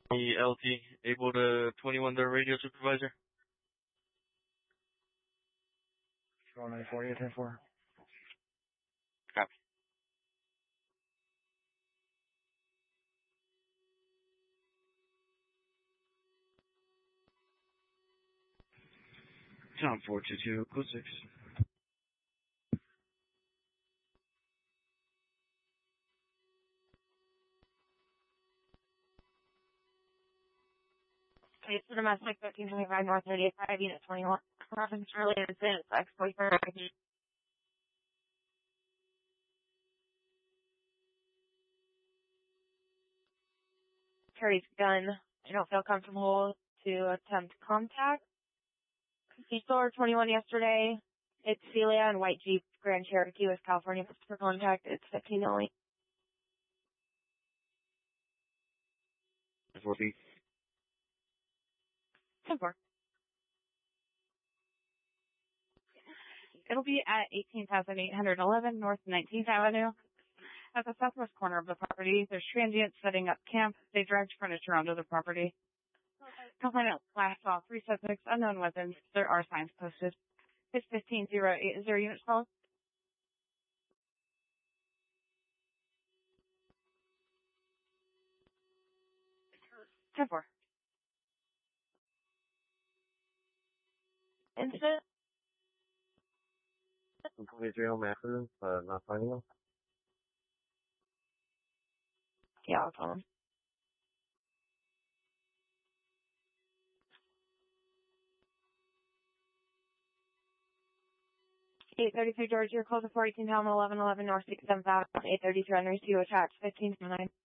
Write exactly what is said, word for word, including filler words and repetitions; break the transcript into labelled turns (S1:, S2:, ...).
S1: The L T able to twenty-one their radio supervisor?
S2: four nine four, eight ten four.
S1: Copy.
S2: Tom four two two, code six.
S3: Okay, so domestic thirteen twenty-five North thirty-five, unit twenty-one. Reference related incident, ex-boyfriend. Carries gun. I don't feel comfortable to attempt contact. He saw her twenty-one yesterday. It's Celia and White Jeep, Grand Cherokee, West California. For contact, it's fifteen only.
S2: four feet.
S3: ten four. It'll be at eighteen thousand eight hundred eleven North nineteenth Avenue. At the southwest corner of the property, there's transients setting up camp. They dragged furniture onto the property. Complainant last saw three suspects, unknown weapons. There are signs posted. It's fifteen zero eight zero units called. ten four. Incident?
S1: twenty-three home after, uh, not finding them?
S3: Yeah, I'll call him. eight thirty-three George, you're close to four eighteen Helm, eleven eleven North sixty-seventh Avenue, eight thirty-three Henry, two attached, fifteen nine.